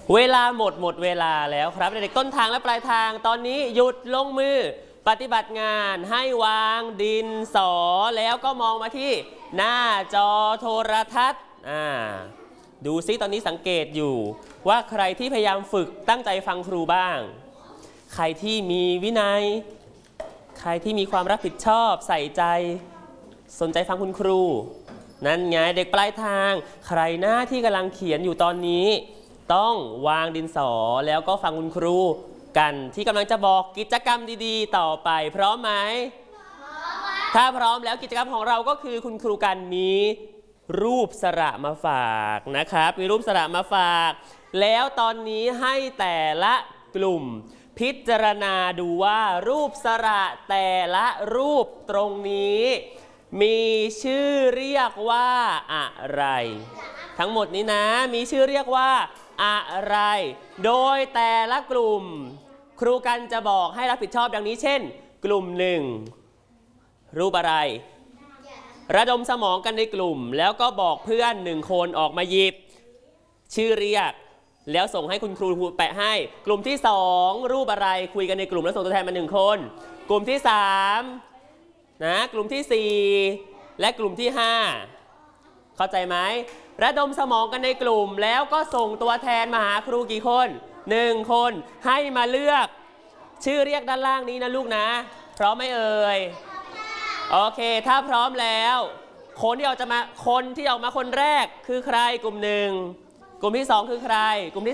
เวลาหมดเวลาแล้วครับเด็กๆต้นทางและปลายทางตอนนี้หยุดลงมือปฏิบัติงานให้วางดินสอแล้วก็มองมาที่หน้าจอโทรทัศน์ดูซิตอนนี้สังเกตอยู่ว่าใครที่พยายามฝึกตั้งใจฟังครูบ้างใครที่มีวินัยใครที่มีความรับผิดชอบใส่ใจสนใจฟังคุณครูนั่นไงเด็กปลายทางใครหน้าที่กำลังเขียนอยู่ตอนนี้ต้องวางดินสอแล้วก็ฟังคุณครูกันที่กำลังจะบอกกิจกรรมดีๆต่อไปพร้อมไหมถ้าพร้อมแล้วกิจกรรมของเราก็คือคุณครูกันมีรูปสระมาฝากนะครับมีรูปสระมาฝากแล้วตอนนี้ให้แต่ละกลุ่มพิจารณาดูว่ารูปสระแต่ละรูปตรงนี้มีชื่อเรียกว่าอะไรทั้งหมดนี้นะมีชื่อเรียกว่าอะไรโดยแต่ละกลุ่มครูกันจะบอกให้รับผิดชอบดังนี้เช่นกลุ่มหนึ่งรูปอะไรระดมสมองกันในกลุ่มแล้วก็บอกเพื่อน1คนออกมาหยิบชื่อเรียกแล้วส่งให้คุณครูแปะให้กลุ่มที่2รูปอะไรคุยกันในกลุ่มแล้วส่งตัวแทนมา1คนกลุ่มที่3นะกลุ่มที่4และกลุ่มที่5เข้าใจไหมระดมสมองกันในกลุ่มแล้วก็ส่งตัวแทนมาหาครูกี่คน1คนให้มาเลือกชื่อเรียกด้านล่างนี้นะลูกนะพร้อมไหมเอ่ยโอเคถ้าพร้อมแล้วคนที่ออกมาคนแรกคือใครกลุ่ม1กลุ่มที่2คือใครกลุ่มที่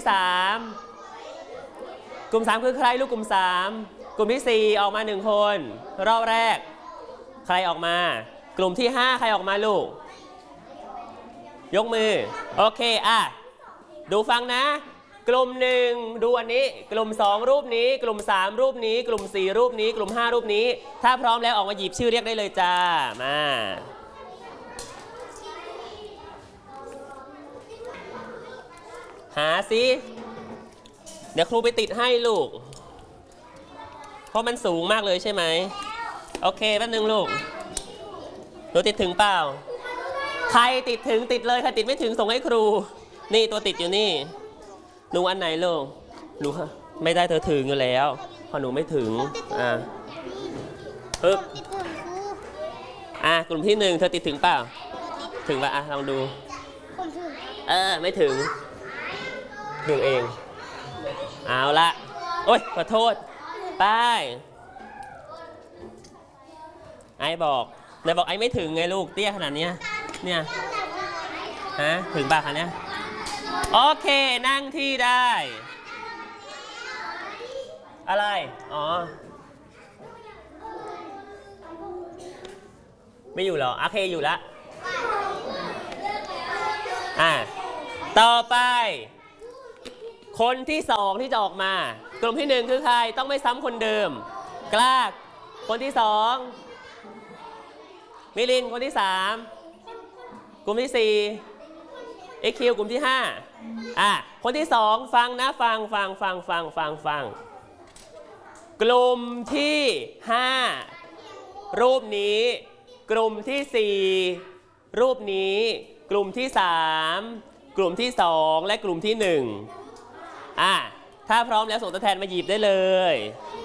3กลุ่ม3คือใครลูกกลุ่ม3กลุ่มที่4ออกมา1คนรอบแรกใครออกมากลุ่มที่5ใครออกมาลูกยกมือโอเคดูฟังนะกลุ่ม1ดูอันนี้กลุ่ม2รูปนี้กลุ่ม3รูปนี้กลุ่ม4รูปนี้กลุ่ม5รูปนี้ถ้าพร้อมแล้วออกมาหยิบชื่อเรียกได้เลยจ้ามาหาสิเดี๋ยวครูไปติดให้ลูกเพราะมันสูงมากเลยใช่ไหมโอเคแป๊บนึงลูกหนูติดถึงเปล่าใครติดถึงติดเลยใครติดไม่ถึงส่งให้ครูนี่ตัวติดอยู่นี่หนูอันไหนลูกหนูไม่ได้เธอถึงอยู่แล้วพอหนูไม่ถึงปึ๊บกลุ่มที่1เธอติดถึงเปล่าถึงป่ะลองดูไม่ถึงถึงเองเอาละโอ๊ยขอโทษไปไอ้บอกนายบอกไอ้ไม่ถึงไงลูกเตี้ยขนาดนี้เนี่ยถึงป่ะคะเนี่ยโอเคนั่งที่ได้อะไรไม่อยู่เหรอโอเคอยู่ละต่อไปคนที่2ที่จะออกมากลุ่มที่1คือใครต้องไม่ซ้ำคนเดิมกล้าคนที่2มิลินคนที่3กลุ่มที่4เอ็กคิวกลุ่มที่5คนที่2ฟังนะฟังกลุ่มที่5รูปนี้กลุ่มที่4รูปนี้กลุ่มที่3กลุ่มที่2และกลุ่มที่1ถ้าพร้อมแล้วส่งตัวแทนมาหยิบได้เลย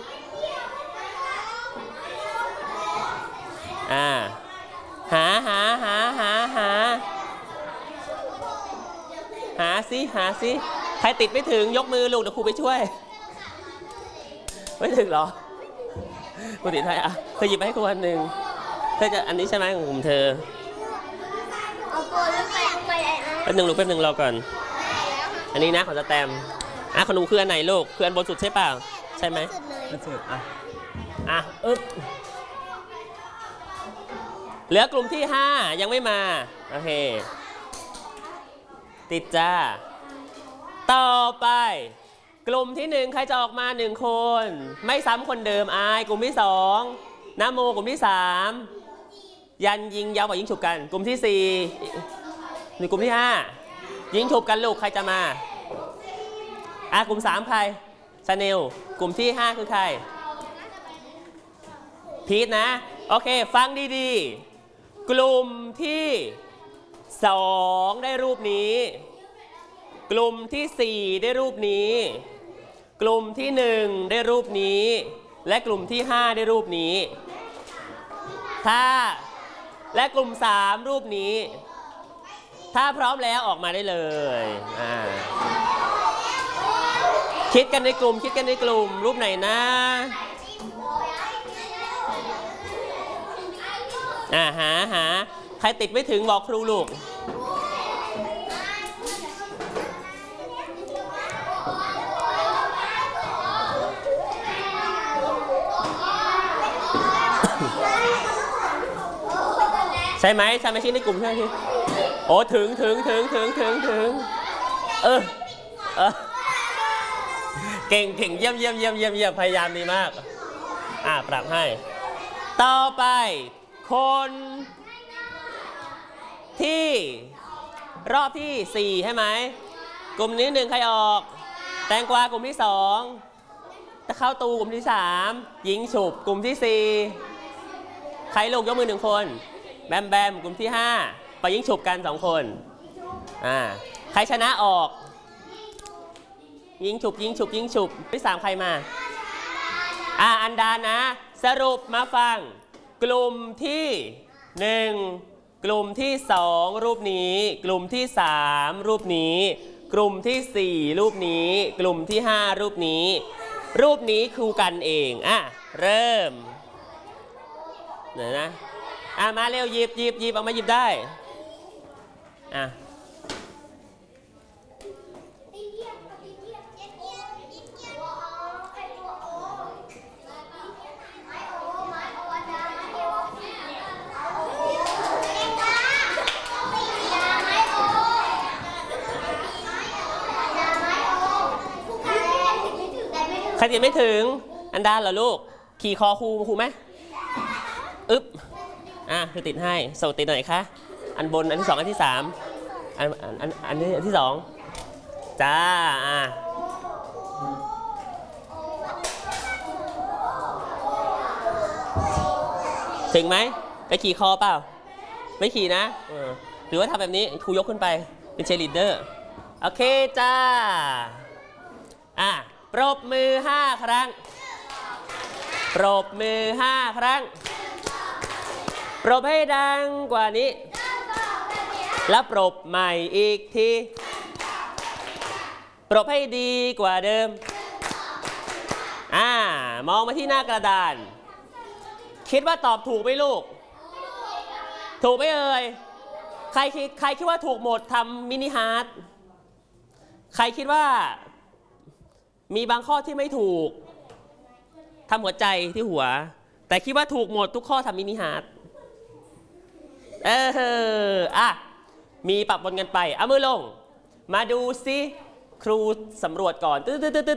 หาสิใครติดไม่ถึงยกมือลูกเดี๋ยวครูไปช่วยไม่ถึงเหรอครูติดให้เธอหยิบไปให้ครูอันหนึ่งเธอจะอันนี้ใช่ไหมของกลุ่มเธอแป๊บหนึ่งลูกแป๊บหนึ่งรอก่อนอันนี้นะของสแตมของหนูคืออันไหนลูกคืออันบนสุดใช่เปล่าใช่ไหมบนสุดเหลือกลุ่มที่5ยังไม่มาโอเคติดจ้าต่อไปกลุ่มที่1ใครจะออกมา1คนไม่ซ้ำคนเดิมกลุ่มที่2น้ำโมกลุ่มที่3ยันยิงยาวกว่ายิงฉุบกันกลุ่มที่4หรือกลุ่มที่5ยิงฉุบกันลูกใครจะมากลุ่ม3ใครชาแนลกลุ่มที่5คือใครพีทนะโอเคฟังดีๆกลุ่มที่2ได้รูปนี้กลุ่มที่ 4 ได้รูปนี้ กลุ่มที่ 1 ได้รูปนี้ และกลุ่มที่ 5 ได้รูปนี้และกลุ่ม 3 รูปนี้ถ้าพร้อมแล้วออกมาได้เลยคิดกันในกลุ่มรูปไหนนะหาใครติดไม่ถึงบอกครูลูกใช่ไหมชี้ในกลุ่มใช่ไหมพี่โอ้ถึงเก่งเยี่ยมพยายามดีมากปรับให้ต่อไปคนที่รอบที่ 4ใช่ไหมกลุ่มนี้1ใครออกแตงกวากลุ่มที่ 2ตะเข้าตูกลุ่มที่ 3ยิงฉุบกลุ่มที่ 4ใครลูกยกมือ1คนแบมกลุ่มที่ 5ไปยิงฉุบกัน2คนใครชนะออกยิงฉุบที่ 3ใครมาอันดานะสรุปมาฟังกลุ่มที่ 1กลุ่มที่ 2รูปนี้กลุ่มที่ 3รูปนี้กลุ่มที่ 4รูปนี้กลุ่มที่ 5รูปนี้ครูกันเองเริ่มไหนนะมาเร็วหยิบเอามาหยิบได้ใครติดไม่ถึงอันดาเหรอลูกขี่คอครูไหมคือติดให้ส่งติดหน่อยคะอันบนอันที่ 2อันที่ 3อันที่ 2จ้าถึงไหมไปขี่คอเปล่าไม่ขี่นะหรือว่าทำแบบนี้ครูยกขึ้นไปเป็นเชียร์ลีดเดอร์โอเคจ้าปรบมือ5 ครั้งปรบมือ5 ครั้งปรบให้ดังกว่านี้แล้วปรบใหม่อีกทีปรบให้ดีกว่าเดิมมองมาที่หน้ากระดานคิดว่าตอบถูกไหมลูกถูกไหมเอ่ยใครคิดว่าถูกหมดทำมินิฮาร์ทใครคิดว่ามีบางข้อที่ไม่ถูกทำหัวใจที่หัวแต่คิดว่าถูกหมดทุกข้อทำมินิฮาร์ทมีปรับบนกันไปเอามือลงมาดูซิครูสำรวจก่อน